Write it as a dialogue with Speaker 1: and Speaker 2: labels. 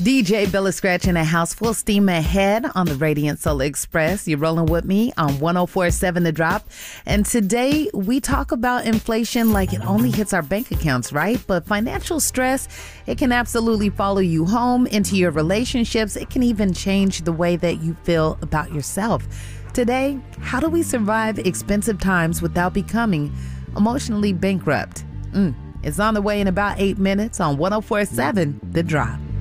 Speaker 1: DJ Bella Scratch in a house full steam ahead on the Radiant Solar Express. You're rolling with me on 104.7 The Drop. And today we talk about inflation like it only hits our bank accounts, right? But financial stress, it can absolutely follow you home, into your relationships. It can even change the way that you feel about yourself. Today, how do we survive expensive times without becoming emotionally bankrupt? It's on the way in about 8 minutes on 104.7 The Drop.